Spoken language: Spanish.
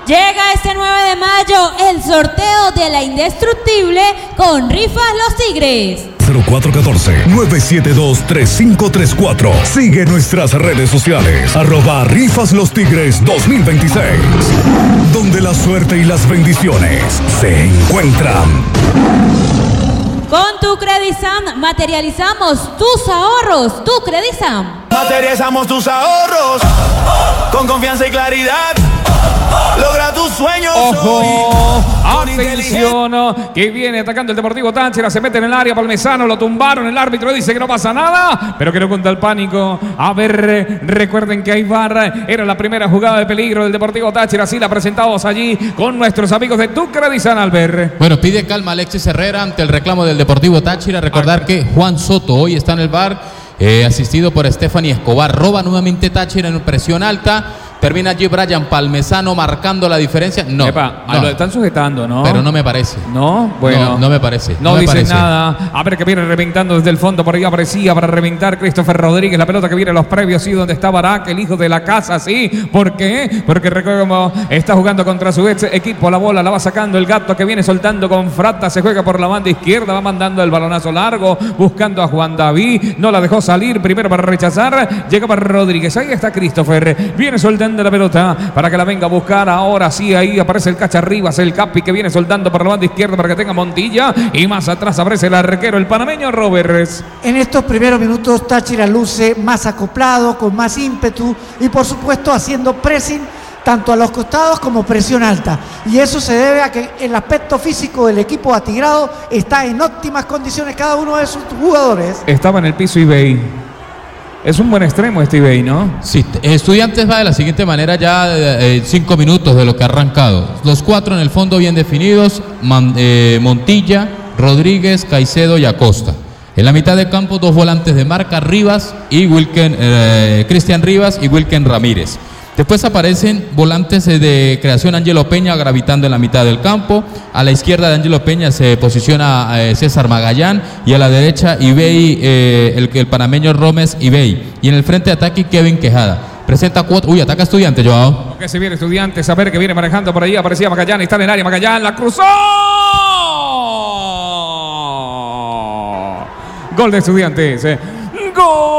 Llega este 9 de mayo el sorteo de la indestructible con Rifas Los Tigres. 0414-972-3534. Sigue nuestras redes sociales. @Rifas Los Tigres 2026. Donde la suerte y las bendiciones se encuentran. Con tu Credisan materializamos tus ahorros. Tu Credisan. Materializamos tus ahorros con confianza y claridad. Logra tus sueños. ¡Ojo! Atención, que viene atacando el Deportivo Táchira, se mete en el área, Palmesano, lo tumbaron, el árbitro dice que no pasa nada, pero que no cuenta el pánico. A ver, recuerden que hay VAR, era la primera jugada de peligro del Deportivo Táchira, así la presentamos allí con nuestros amigos de Tu Credisan, Albert. Bueno, pide calma Alexis Herrera ante el reclamo del Deportivo Táchira. Recordar que Juan Soto hoy está en el VAR, asistido por Stephanie Escobar. Roba nuevamente Táchira en presión alta. Termina allí Brian Palmesano marcando la diferencia. No, Epa, no. lo están sujetando, ¿no? Pero no me parece. ¿No? Bueno. No me parece. No me dicen parece nada. A ver, que viene reventando desde el fondo. Por ahí aparecía para reventar Christopher Rodríguez. La pelota que viene a los previos. Sí, donde está Barak, el hijo de la casa. Sí. ¿Por qué? Porque recordemos, está jugando contra su ex equipo. La bola la va sacando el gato que viene soltando con Frata. Se juega por la banda izquierda. Va mandando el balonazo largo. Buscando a Juan David. No la dejó salir. Primero para rechazar. Llega para Rodríguez. Ahí está Christopher. Viene soltando la pelota para que la venga a buscar. Ahora sí, ahí aparece el Cacharribas, el Capi que viene soltando por la banda izquierda para que tenga Montilla, y más atrás aparece el arquero, el panameño Roberts. En estos primeros minutos Táchira luce más acoplado, con más ímpetu y por supuesto haciendo pressing tanto a los costados como presión alta, y eso se debe a que el aspecto físico del equipo atigrado está en óptimas condiciones cada uno de sus jugadores. Estaba en el piso Ibey. Es un buen extremo este Ibey, ¿no? Sí, Estudiantes va de la siguiente manera ya 5 minutos de lo que ha arrancado. Los 4 en el fondo bien definidos, Montilla, Rodríguez, Caicedo y Acosta. En la mitad de campo 2 volantes de marca, Rivas y Cristian Rivas y Wilken Ramírez. Después aparecen volantes de creación, Ángelo Peña gravitando en la mitad del campo. A la izquierda de Ángelo Peña se posiciona César Magallán, y a la derecha Ibey, el panameño Rómez Ibey. Y en el frente de ataque Kevin Quejada. Presenta cuatro. Uy, ataca Estudiantes, Joao. Que se viene Estudiantes, a ver que viene manejando por ahí. Aparecía Magallán, está en el área. Magallán la cruzó. Gol de Estudiantes. Gol.